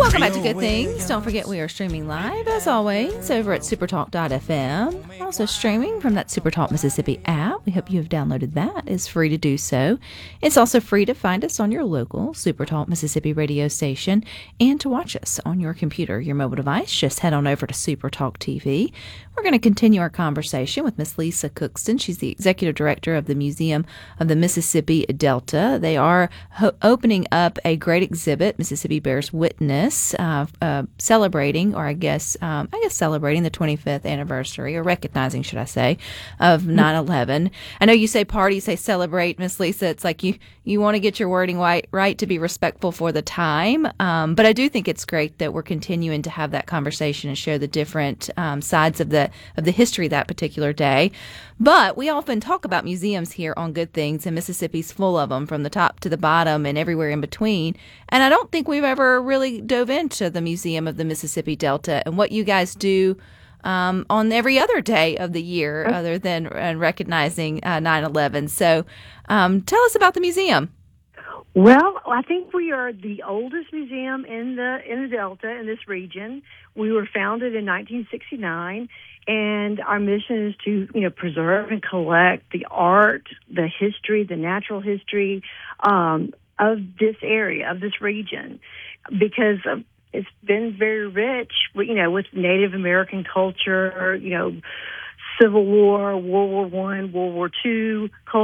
Welcome back to Good Things. Don't forget we are streaming live, as always, over at supertalk.fm. Also streaming from that Supertalk Mississippi app. We hope you have downloaded that. It's free to do so. It's also free to find us on your local Supertalk Mississippi radio station and to watch us on your computer, your mobile device. Just head on over to Supertalk TV. We're going to continue our conversation with Miss Lisa Cookston. She's the executive director of the Museum of the Mississippi Delta. They are opening up a great exhibit, Mississippi Bears Witness, celebrating, or I guess celebrating the 25th anniversary, or recognizing, should I say, of 9/11. I know you say party, you say celebrate, Miss Lisa. It's like you want to get your wording right to be respectful for the time. But I do think it's great that we're continuing to have that conversation and share the different sides of the history of that particular day. But we often talk about museums here on Good Things, and Mississippi's full of them from the top to the bottom and everywhere in between. And I don't think we've ever really dove into the Museum of the Mississippi Delta and what you guys do on every other day of the year other than recognizing 9/11. So tell us about the museum. Well, I think we are the oldest museum in the Delta, in this region. We were founded in 1969, and our mission is to, preserve and collect the art, the history, the natural history of this area, of this region, because it's been very rich, with Native American culture, Civil War, World War I, World War II culture.